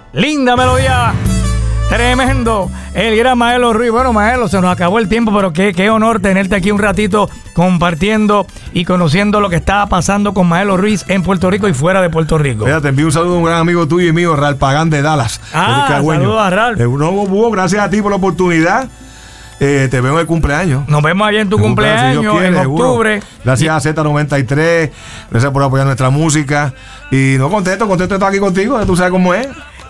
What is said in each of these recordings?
Linda melodía. Tremendo. El gran Maelo Ruiz. Bueno, Maelo, se nos acabó el tiempo, pero qué honor tenerte aquí un ratito compartiendo y conociendo lo que está pasando con Maelo Ruiz en Puerto Rico y fuera de Puerto Rico. Mira, te envío un saludo a un gran amigo tuyo y mío, Ralph Pagán de Dallas. Saludos a Ralph. Hugo, gracias a ti por la oportunidad. Te veo en el cumpleaños. Nos vemos allá en tu cumpleaños, si en octubre. Gracias a Z93. Gracias por apoyar nuestra música. Y no contento de estar aquí contigo. Tú sabes cómo es.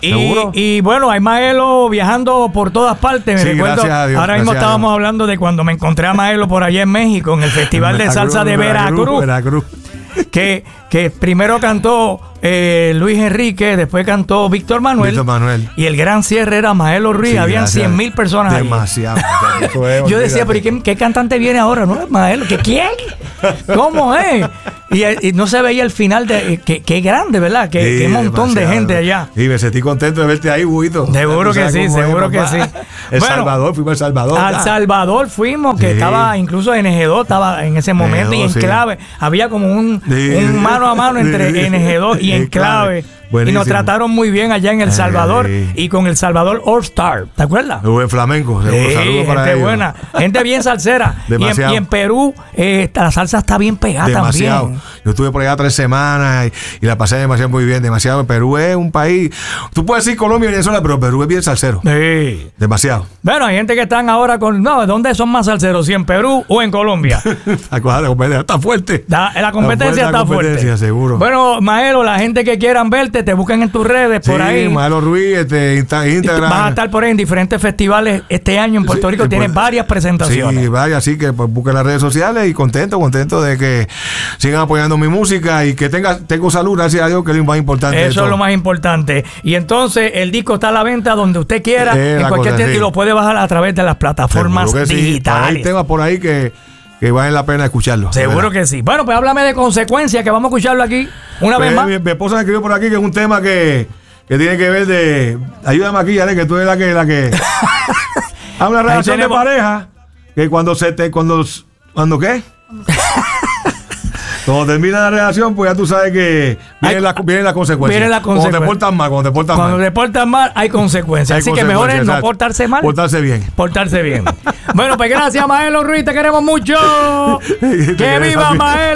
Y bueno, hay Maelo viajando por todas partes. Me recuerdo, gracias a Dios, ahora mismo estábamos hablando de cuando me encontré a Maelo por allá en México, en el Festival de Salsa de Veracruz. Que primero cantó Luis Enrique, después cantó Víctor Manuel. Y el gran cierre era Maelo Ruiz. Habían 100,000 personas ahí. Demasiado. Yo decía, pero ¿y qué cantante viene ahora? ¿No es Maelo? ¿Quién? ¿Cómo es? Y no se veía el final de qué grande, ¿verdad? Qué montón de gente allá. Y me sentí contento de verte ahí, Huguito. Seguro que sí, seguro que sí. Salvador, fuimos a El Salvador. Al Salvador fuimos, que estaba incluso NG2, estaba en ese momento y Enclave. Había como un mano a mano entre NG2 y Enclave. Buenísimo. Y nos trataron muy bien allá en El Salvador y con El Salvador All Star. ¿Te acuerdas? En flamenco. Saludos para gente ellos. Buena. Gente bien salsera. Y en Perú la salsa está bien pegada demasiado. También. Yo estuve por allá 3 semanas y la pasé demasiado muy bien. Demasiado. Perú es un país. Tú puedes decir Colombia y Venezuela, pero Perú es bien salsero. Sí. Demasiado. Bueno, hay gente que están ahora con. No, ¿dónde son más salseros? ¿Si en Perú o en Colombia? La competencia está fuerte. La competencia está fuerte. Seguro. Bueno, Maelo, la gente que quieran verte, te buscan en tus redes por ahí. Maelo Ruiz, Instagram. Vas a estar por ahí en diferentes festivales este año en Puerto Rico. Tienes varias presentaciones. Sí, vaya, así que pues, busquen las redes sociales y contento de que sigan apoyando mi música y que tengo salud, gracias a Dios, que es lo más importante. Eso es lo más importante. Y entonces el disco está a la venta donde usted quiera, en cualquier tienda, y lo puede bajar a través de las plataformas digitales. Hay temas por ahí que valen la pena escucharlo. Seguro que sí. Bueno, pues háblame de Consecuencias, que vamos a escucharlo aquí una vez más. Mi esposa me escribió por aquí que es un tema que tiene que ver de... Ayúdame aquí, Ale, que tú eres la que... Hay una relación de pareja que cuando ¿qué? Cuando termina la relación, pues ya tú sabes que vienen las consecuencias. Cuando te portas mal. Cuando te portas mal, hay consecuencias. Así que mejor es no portarse mal. Portarse bien. Bueno, pues gracias, Maelo Ruiz. Te queremos mucho. ¡Que viva Maelo!